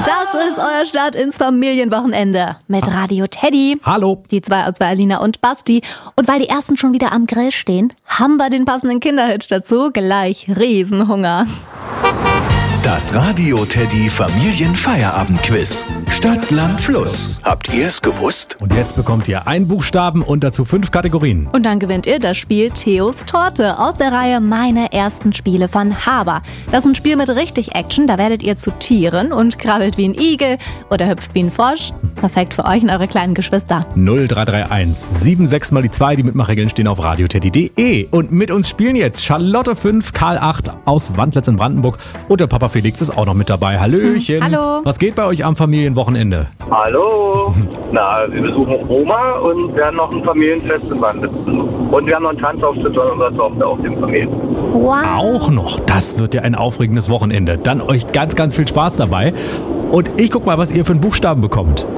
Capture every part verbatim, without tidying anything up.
Das ist euer Start ins Familienwochenende mit Radio Teddy. Hallo. Die zwei aus Alina und Basti. Und weil die ersten schon wieder am Grill stehen, haben wir den passenden Kinderhit dazu. Gleich Riesenhunger. Das Radio Teddy Familienfeierabendquiz. Stadt, Land, Fluss. Habt ihr es gewusst? Und jetzt bekommt ihr einen Buchstaben und dazu fünf Kategorien. Und dann gewinnt ihr das Spiel Theos Torte aus der Reihe Meine ersten Spiele von Haber. Das ist ein Spiel mit richtig Action. Da werdet ihr zu Tieren und krabbelt wie ein Igel oder hüpft wie ein Frosch. Perfekt für euch und eure kleinen Geschwister. null drei drei eins sieben sechs mal die zwei. Die Mitmachregeln stehen auf radioteddy punkt de. Und mit uns spielen jetzt Charlotte fünf, Karl acht aus Wandlitz in Brandenburg und der Papa Felix ist auch noch mit dabei. Hallöchen. Hm, hallo. Was geht bei euch am Familienwochenende? Hallo. Na, wir besuchen Oma und werden noch ein Familienfest in Wandlitz besuchen. Und wir haben noch einen Tanzauftritt von unserer Tochter auf dem Familien. Wow. Auch noch. Das wird ja ein aufregendes Wochenende. Dann euch ganz, ganz viel Spaß dabei. Und ich guck mal, was ihr für einen Buchstaben bekommt.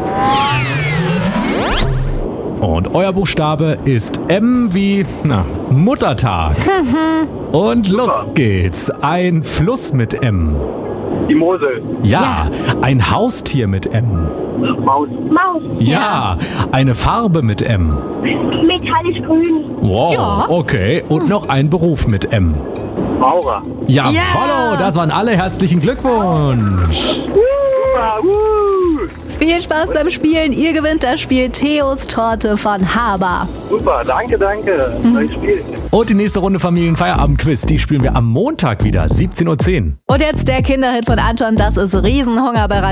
Und euer Buchstabe ist M wie, na, Muttertag. Und los geht's. Ein Fluss mit M. Die Mosel. Ja, ein Haustier mit M. Maus. Maus. Ja, eine Farbe mit M. Metallisch grün. Wow, Ja. okay. Und noch ein Beruf mit M. Maurer. Ja, Ja. follow, das waren alle. Herzlichen Glückwunsch. Super. Woo. Viel Spaß beim Spielen. Ihr gewinnt das Spiel Theos Torte von Haber. Super, danke, danke. Neues Spiel. Und die nächste Runde Familienfeierabend-Quiz, die spielen wir am Montag wieder, siebzehn Uhr zehn. Und jetzt der Kinderhit von Anton. Das ist Riesenhunger bei